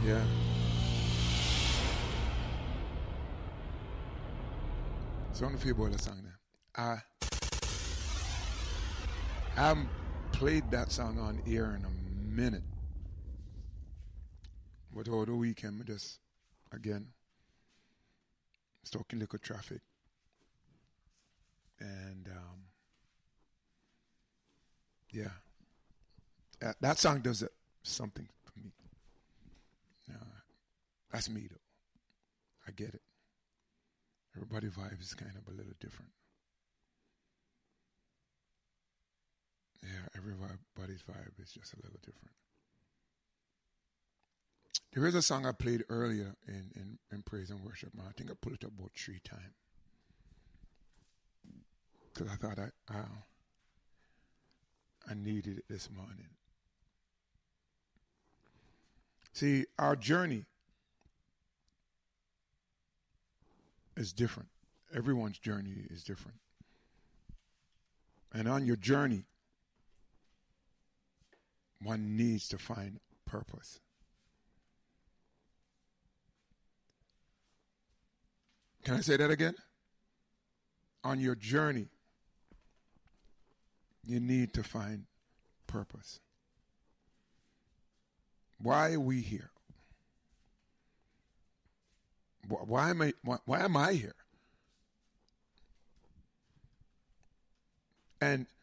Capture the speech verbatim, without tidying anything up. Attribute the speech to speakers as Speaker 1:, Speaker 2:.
Speaker 1: Yeah. So on the about the song there. I haven't played that song on air in a minute. But over the weekend, we just, again, stuck in little traffic. And, um, yeah. Uh, that song does it, something for me. Uh, that's me, though. I get it. Everybody's vibe is kind of a little different. Yeah, everybody's vibe is just a little different. There is a song I played earlier in, in, in praise and worship, man. I think I put it up about three times. Because I thought I, I, I needed it this morning. See, our journey is different. Everyone's journey is different. And on your journey, one needs to find purpose. Can I say that again? On your journey, you need to find purpose. Why are we here? Why am I, why, why am I here? And